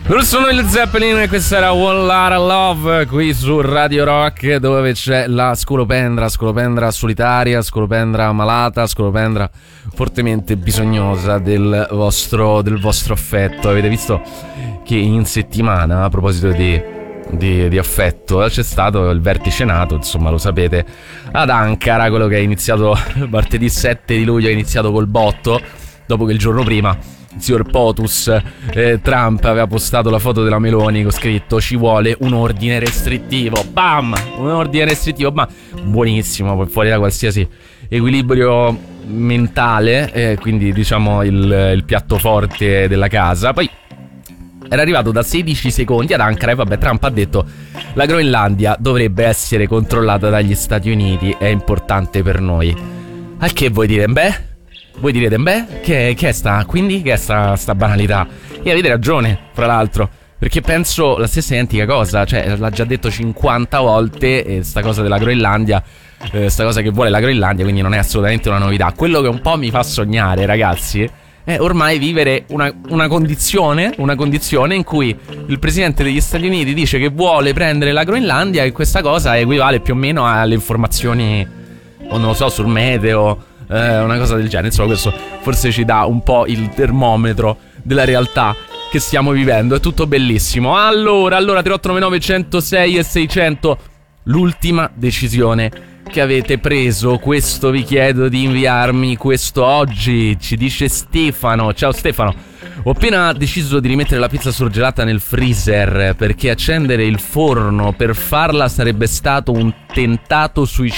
Loro sono il Zeppelin e questa era One Lotta Love qui su Radio Rock, dove c'è la scolopendra solitaria, scolopendra malata, scolopendra fortemente bisognosa del vostro affetto. Avete visto che in settimana, a proposito di affetto, c'è stato il vertice NATO, insomma lo sapete, ad Ankara, quello che è iniziato martedì 7 di luglio, è iniziato col botto, dopo che il giorno prima il signor POTUS Trump aveva postato la foto della Meloni con scritto "ci vuole un ordine restrittivo", bam, un ordine restrittivo, ma buonissimo, fuori da qualsiasi equilibrio mentale, quindi diciamo il piatto forte della casa. Poi era arrivato da 16 secondi ad Ankara e vabbè, Trump ha detto: la Groenlandia dovrebbe essere controllata dagli Stati Uniti, è importante per noi. Al che voi dite, beh? Voi direte, beh, che è sta banalità? E avete ragione, fra l'altro, perché penso la stessa identica cosa, cioè l'ha già detto 50 volte sta cosa della Groenlandia, sta cosa che vuole la Groenlandia, quindi non è assolutamente una novità. Quello che un po' mi fa sognare, ragazzi, è ormai vivere una condizione in cui il presidente degli Stati Uniti dice che vuole prendere la Groenlandia e questa cosa equivale più o meno alle informazioni, o non lo so, sul meteo, una cosa del genere. Insomma, questo forse ci dà un po' il termometro della realtà che stiamo vivendo. È tutto bellissimo. Allora 3899 106 e 600, l'ultima decisione che avete preso. Questo vi chiedo di inviarmi questo oggi. Ci dice Stefano. Ciao Stefano. Ho appena deciso di rimettere la pizza surgelata nel freezer perché accendere il forno per farla sarebbe stato un tentato suicidio.